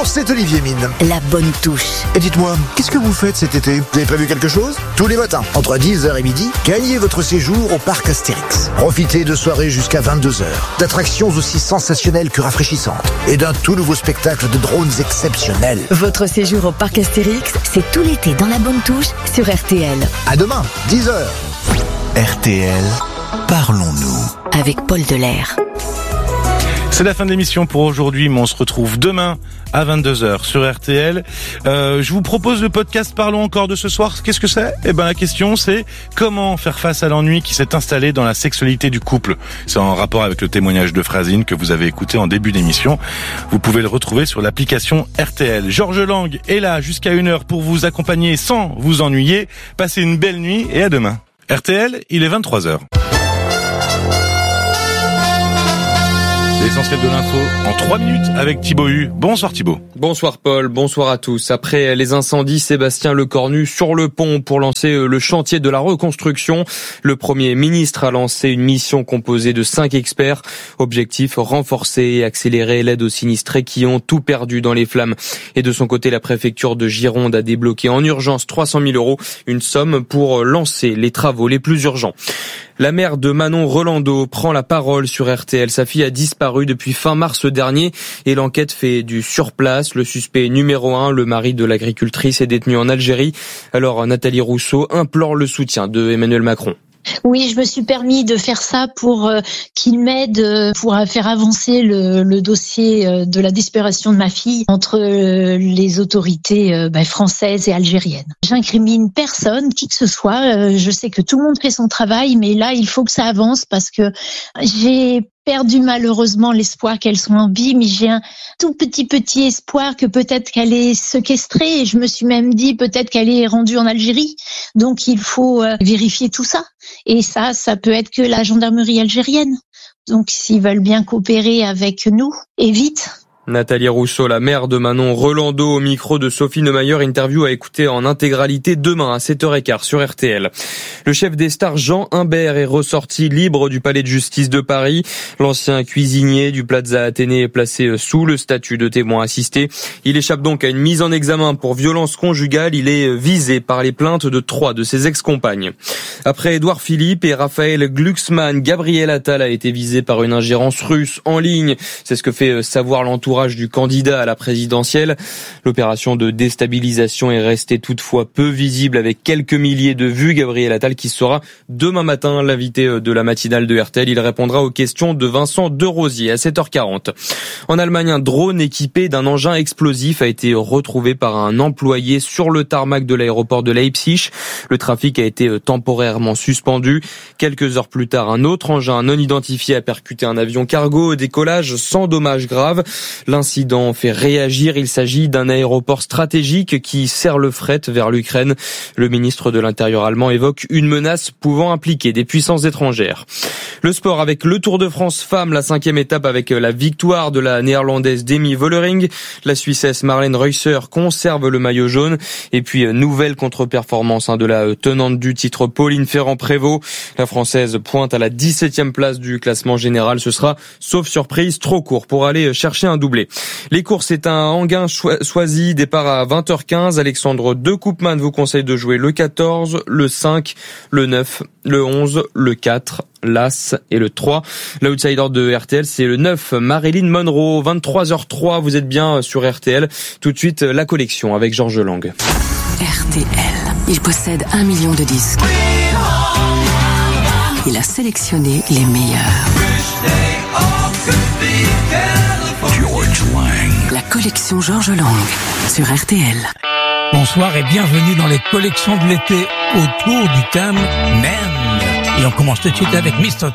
Bonjour, c'est Olivier Mine. La bonne touche. Et dites-moi, qu'est-ce que vous faites cet été? Vous avez prévu quelque chose? Tous les matins, entre 10h et midi, gagnez votre séjour au parc Astérix. Profitez de soirées jusqu'à 22h, d'attractions aussi sensationnelles que rafraîchissantes, et d'un tout nouveau spectacle de drones exceptionnels. Votre séjour au parc Astérix, c'est tout l'été dans la bonne touche sur RTL. À demain, 10h. RTL, parlons-nous. Avec Paul Delair. C'est la fin de l'émission pour aujourd'hui, mais on se retrouve demain à 22h sur RTL. Je vous propose le podcast Parlons encore de ce soir. Qu'est-ce que c'est? La question c'est comment faire face à l'ennui qui s'est installé dans la sexualité du couple. C'est en rapport avec le témoignage de Francine que vous avez écouté en début d'émission. Vous pouvez le retrouver sur l'application RTL. Georges Lang est là jusqu'à 1h pour vous accompagner sans vous ennuyer. Passez une belle nuit et à demain. RTL, il est 23h. L'essentiel de l'info en 3 minutes avec Thibaut Hu. Bonsoir Thibaut. Bonsoir Paul, bonsoir à tous. Après les incendies, Sébastien Lecornu sur le pont pour lancer le chantier de la reconstruction. Le Premier ministre a lancé une mission composée de 5 experts. Objectif, renforcer et accélérer l'aide aux sinistrés qui ont tout perdu dans les flammes. Et de son côté, la préfecture de Gironde a débloqué en urgence 300 000 €, une somme pour lancer les travaux les plus urgents. La mère de Manon Rolando prend la parole sur RTL. Sa fille a disparu depuis fin mars dernier et l'enquête fait du surplace. Le suspect numéro 1, le mari de l'agricultrice, est détenu en Algérie. Alors Nathalie Rousseau implore le soutien de Emmanuel Macron. Oui, je me suis permis de faire ça pour qu'il m'aide pour faire avancer le dossier de la disparition de ma fille entre les autorités françaises et algériennes. J'incrimine personne, qui que ce soit. Je sais que tout le monde fait son travail, mais là, il faut que ça avance parce que j'ai perdu malheureusement l'espoir qu'elle soit en vie, mais j'ai un tout petit espoir que peut-être qu'elle est séquestrée, et je me suis même dit peut-être qu'elle est rendue en Algérie. Donc il faut vérifier tout ça. Et ça peut être que la gendarmerie algérienne. Donc s'ils veulent bien coopérer avec nous, et vite. Nathalie Rousseau, la mère de Manon Rolando, au micro de Sophie Neumayer, interview à écouter en intégralité demain à 7h15 sur RTL. Le chef des stars Jean Humbert est ressorti libre du palais de justice de Paris. L'ancien cuisinier du Plaza Athénée est placé sous le statut de témoin assisté. Il échappe donc à une mise en examen pour violence conjugale. Il est visé par les plaintes de 3 de ses ex-compagnes. Après Édouard Philippe et Raphaël Glucksmann, Gabriel Attal a été visé par une ingérence russe en ligne. C'est ce que fait savoir l'entourage du candidat à la présidentielle. L'opération de déstabilisation est restée toutefois peu visible avec quelques milliers de vues. Gabriel Attal qui sera demain matin l'invité de la matinale de RTL. Il répondra aux questions de Vincent Derosier à 7h40. En Allemagne, un drone équipé d'un engin explosif a été retrouvé par un employé sur le tarmac de l'aéroport de Leipzig. Le trafic a été temporairement suspendu. Quelques heures plus tard, un autre engin non identifié a percuté un avion cargo au décollage sans dommages graves. L'incident fait réagir. Il s'agit d'un aéroport stratégique qui sert le fret vers l'Ukraine. Le ministre de l'Intérieur allemand évoque une menace pouvant impliquer des puissances étrangères. Le sport avec le Tour de France femmes, la 5e étape avec la victoire de la néerlandaise Demi Vollering. La Suissesse Marlène Reusser conserve le maillot jaune. Et puis nouvelle contre-performance de la tenante du titre Pauline Ferrand-Prévot. La Française pointe à la 17e place du classement général. Ce sera, sauf surprise, trop court pour aller chercher un doublé. Les courses, c'est un Enghien-Choisy, départ à 20h15. Alexandre de Koopman vous conseille de jouer le 14, le 5, le 9, le 11, le 4, l'As et le 3. L'outsider de RTL, c'est le 9, Marilyn Monroe. 23h03, vous êtes bien sur RTL. Tout de suite, la collection avec Georges Lang. RTL, il possède 1 million de disques. Il a sélectionné les meilleurs. George Lang. La collection Georges Lang sur RTL. Bonsoir et bienvenue dans les collections de l'été autour du thème Men. Et on commence tout de suite avec Mr.